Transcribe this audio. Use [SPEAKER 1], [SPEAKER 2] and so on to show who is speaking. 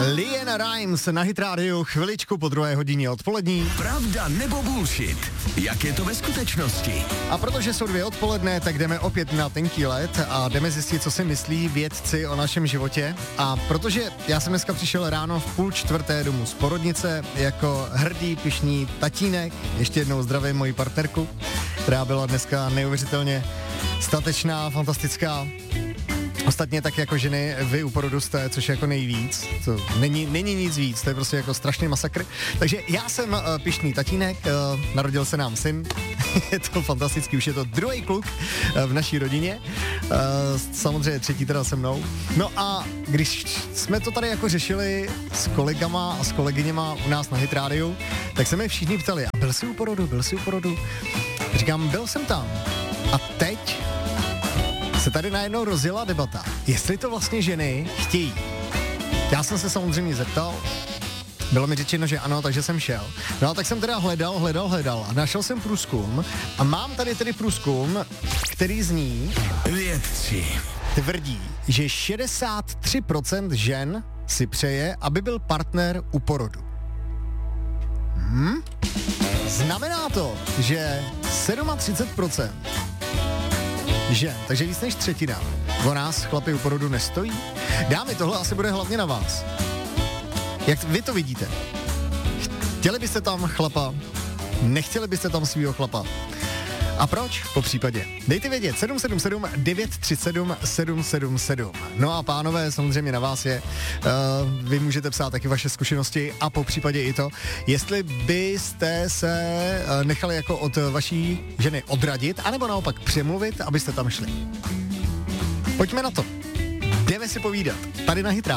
[SPEAKER 1] LeAnn Rimes na Hit Radio chviličku po 2:00 odpolední.
[SPEAKER 2] Pravda nebo bullshit? Jak je to ve skutečnosti?
[SPEAKER 1] A protože jsou 2 odpoledne, tak jdeme opět na tenký led a jdeme zjistit, co si myslí vědci o našem životě. A protože já jsem dneska přišel ráno v 3:30 domů z porodnice jako hrdý, pyšný tatínek, ještě jednou zdravím moji partnerku, která byla dneska neuvěřitelně statečná, fantastická. Ostatně tak jako ženy, vy u porodu jste, což je jako nejvíc, to není nic víc, to je prostě jako strašný masakr. Takže já jsem pyšný tatínek, narodil se nám syn, je to fantastický, už je to druhý kluk v naší rodině, samozřejmě třetí teda se mnou. No a když jsme to tady jako řešili s kolegama a s kolegyněma u nás na Hit Radio, tak se mi všichni ptali, a byl jsi u porodu? Říkám, byl jsem tam. A teď se tady najednou rozjela debata, jestli to vlastně ženy chtějí. Já jsem se samozřejmě zeptal, bylo mi řečeno, že ano, takže jsem šel. No a tak jsem teda hledal a našel jsem průzkum a mám tady tedy průzkum, který zní...
[SPEAKER 2] Vědci
[SPEAKER 1] tvrdí, že 63% žen si přeje, aby byl partner u porodu. Znamená to, že 37% žen, takže víc než třetina, o nás chlapi u porodu nestojí. Dámy, tohle asi bude hlavně na vás. Jak vy to vidíte? Chtěli byste tam chlapa? Nechtěli byste tam svýho chlapa? A proč? Po případě. Dejte vědět 777 937 777. No a pánové, samozřejmě na vás je. Vy můžete psát taky vaše zkušenosti a po případě i to, jestli byste se nechali jako od vaší ženy odradit, anebo naopak přemluvit, abyste tam šli. Pojďme na to. Jdeme si povídat. Tady na Hit Radio.